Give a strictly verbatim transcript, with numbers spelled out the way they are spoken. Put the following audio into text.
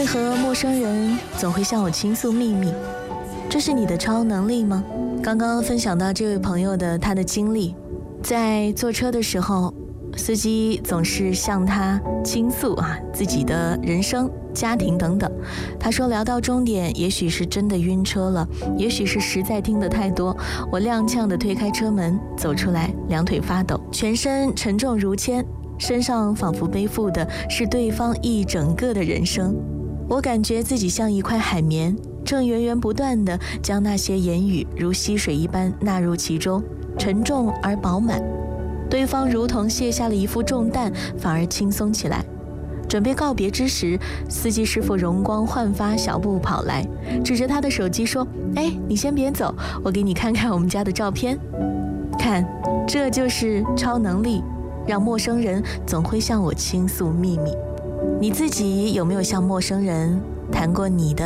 为何陌生人总会向我倾诉秘密？这是你的超能力吗？刚刚分享到这位朋友的他的经历，在坐车的时候，司机总是向他倾诉啊自己的人生、家庭等等。他说聊到终点，也许是真的晕车了，也许是实在听得太多，我踉跄地推开车门走出来，两腿发抖，全身沉重如铅，身上仿佛背负的是对方一整个的人生。我感觉自己像一块海绵，正源源不断地将那些言语如溪水一般纳入其中，沉重而饱满。对方如同卸下了一副重担，反而轻松起来。准备告别之时，司机师傅容光焕发，小步跑来，指着他的手机说：哎，你先别走，我给你看看我们家的照片。看，这就是超能力，让陌生人总会向我倾诉秘密。你自己有没有向陌生人谈过你的